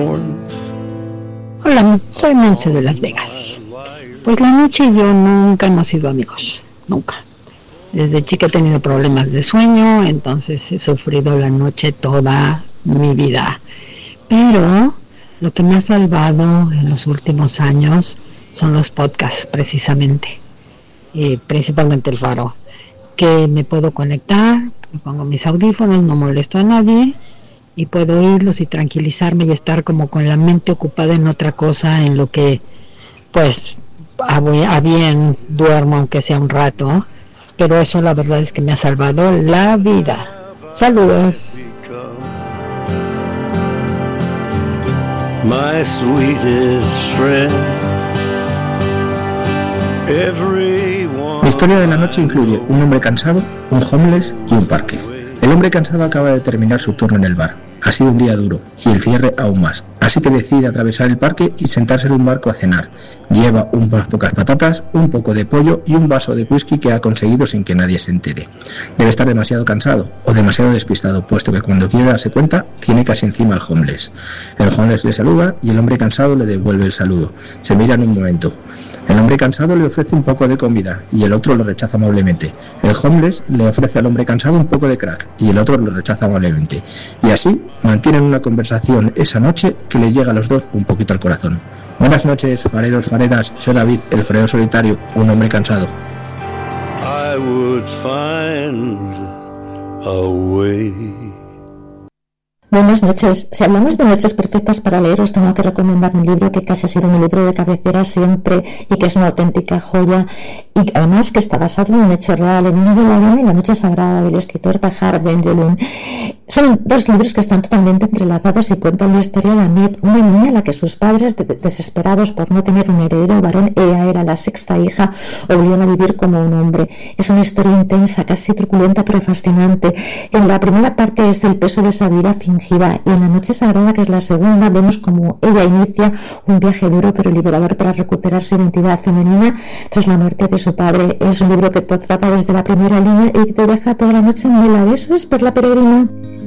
Hola, soy Monse de Las Vegas. Pues la noche y yo nunca hemos sido amigos, nunca. Desde chica he tenido problemas de sueño, entonces he sufrido la noche toda mi vida. Pero lo que me ha salvado en los últimos años son los podcasts, precisamente. Principalmente El Faro, que me puedo conectar, me pongo mis audífonos, no molesto a nadie y puedo oírlos y tranquilizarme y estar como con la mente ocupada en otra cosa, en lo que pues a bien duermo, aunque sea un rato, pero eso la verdad es que me ha salvado la vida. Saludos. My sweetest friend. La historia de la noche incluye un hombre cansado, un homeless y un parque. El hombre cansado acaba de terminar su turno en el bar. Ha sido un día duro y el cierre aún más. Así que decide atravesar el parque y sentarse en un barco a cenar. Lleva unas pocas patatas, un poco de pollo y un vaso de whisky que ha conseguido sin que nadie se entere. Debe estar demasiado cansado o demasiado despistado, puesto que cuando quiere darse cuenta, tiene casi encima al homeless. El homeless le saluda y el hombre cansado le devuelve el saludo. Se miran un momento. El hombre cansado le ofrece un poco de comida y el otro lo rechaza amablemente. El homeless le ofrece al hombre cansado un poco de crack y el otro lo rechaza amablemente. Y así mantienen una conversación esa noche que les llega a los dos un poquito al corazón. Buenas noches, fareros, fareras. Soy David, el farero solitario, un hombre cansado. I would find a way. Buenas noches. Si hablamos de noches perfectas para leer, os tengo que recomendar un libro que casi ha sido mi libro de cabecera siempre y que es una auténtica joya, y además que está basado en un hecho real, El niño de la arena y La noche sagrada, del escritor Tahar Ben-Jelloun. Son dos libros que están totalmente entrelazados y cuentan la historia de Amit, una niña a la que sus padres, desesperados por no tener un heredero varón, ella era la sexta hija, obligaron a vivir como un hombre. Es una historia intensa, casi truculenta pero fascinante. En la primera parte es el peso de esa vida fingida, y en La noche sagrada, que es la segunda, vemos como ella inicia un viaje duro pero liberador para recuperar su identidad femenina tras la muerte de su padre. Es un libro que te atrapa desde la primera línea y que te deja toda la noche en vela. Besos por la peregrina.